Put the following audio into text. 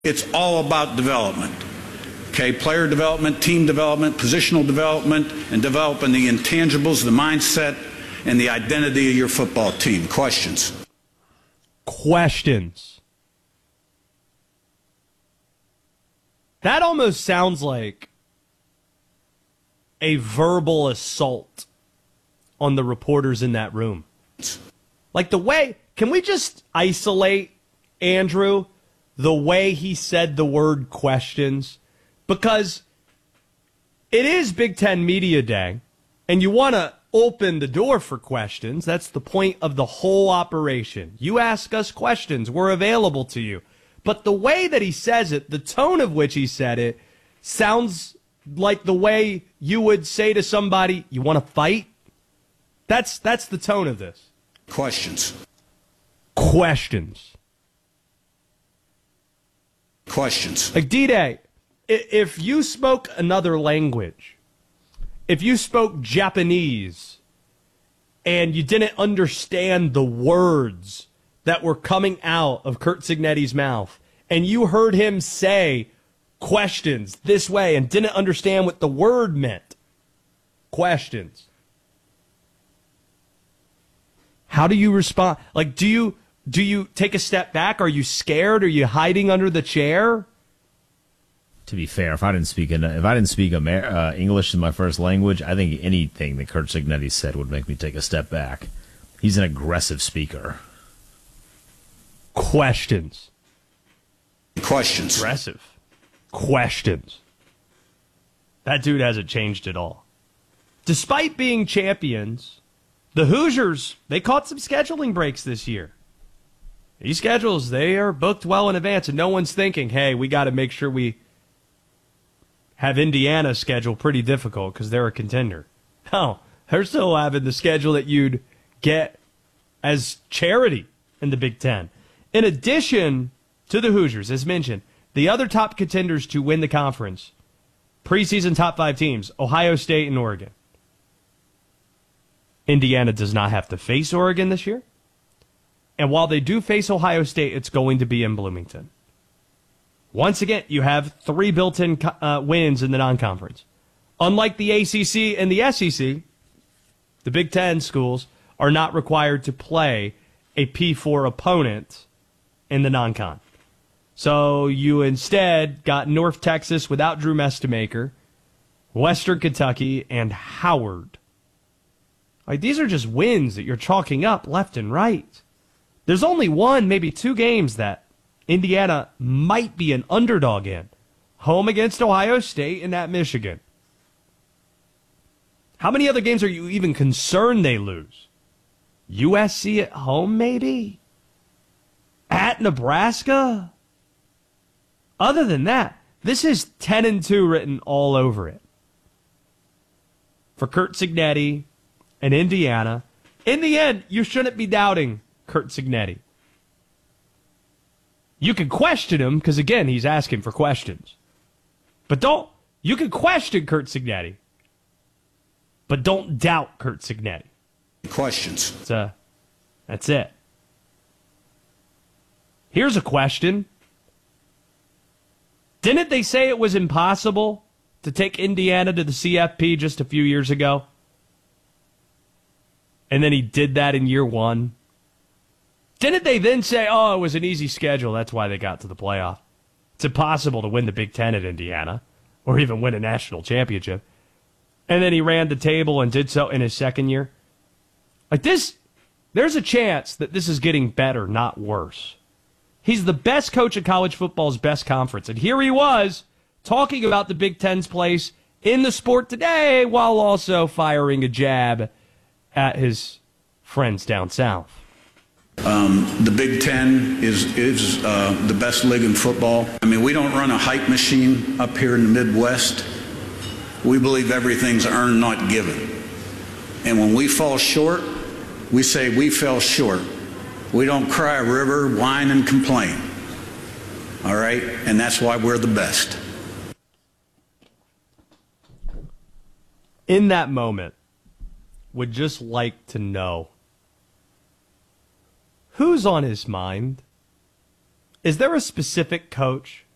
It's all about development. Okay, player development, team development, positional development, and developing the intangibles, the mindset, and the identity of your football team. Questions? Questions. That almost sounds like a verbal assault on the reporters in that room. Like the way, can we just isolate, Andrew, the way he said the word questions? Because it is Big Ten Media Day, and you want to open the door for questions. That's the point of the whole operation. You ask us questions, we're available to you. But the way that he says it, the tone of which he said it, sounds like the way you would say to somebody, you want to fight? That's the tone of this. Questions. Questions. Questions. Like, D-Day, if you spoke another language, if you spoke Japanese and you didn't understand the words that were coming out of Curt Cignetti's mouth, and you heard him say questions this way and didn't understand what the word meant, questions, how do you respond? Like, do you take a step back? Are you scared? Are you hiding under the chair? To be fair, if I didn't speak English as my first language, I think anything that Curt Cignetti said would make me take a step back. He's an aggressive speaker. Questions. Questions. Aggressive. Questions. That dude hasn't changed at all. Despite being champions, the Hoosiers, they caught some scheduling breaks this year. These schedules, they are booked well in advance, and no one's thinking, hey, we got to make sure we have Indiana's schedule pretty difficult because they're a contender. No, they're still having the schedule that you'd get as charity in the Big Ten. In addition to the Hoosiers, as mentioned, the other top contenders to win the conference, preseason top 5 teams, Ohio State and Oregon. Indiana does not have to face Oregon this year. And while they do face Ohio State, it's going to be in Bloomington. Once again, you have 3 built-in wins in the non-conference. Unlike the ACC and the SEC, the Big Ten schools are not required to play a P4 opponent in the non-con. So you instead got North Texas without Drew Mestemaker, Western Kentucky, and Howard. Like, these are just wins that you're chalking up left and right. There's only one, maybe 2 games that Indiana might be an underdog in. Home against Ohio State and at Michigan. How many other games are you even concerned they lose? USC at home, maybe? At Nebraska? Other than that, this is 10-2 written all over it. For Curt Cignetti and Indiana, in the end, you shouldn't be doubting Curt Cignetti. You can question him because, again, he's asking for questions. But you can question Curt Cignetti, but don't doubt Curt Cignetti. Questions. That's it. Here's a question. Didn't they say it was impossible to take Indiana to the CFP just a few years ago? And then he did that in year 1. Didn't they then say, oh, it was an easy schedule, that's why they got to the playoff? It's impossible to win the Big Ten at Indiana, or even win a national championship. And then he ran the table and did so in his second year. Like this, there's a chance that this is getting better, not worse. He's the best coach in college football's best conference. And here he was talking about the Big Ten's place in the sport today while also firing a jab at his friends down south. The Big Ten is the best league in football. I mean, we don't run a hype machine up here in the Midwest. We believe everything's earned, not given. And when we fall short, we say we fell short. We don't cry a river, whine, and complain. All right? And that's why we're the best. In that moment, would just like to know, who's on his mind? Is there a specific coach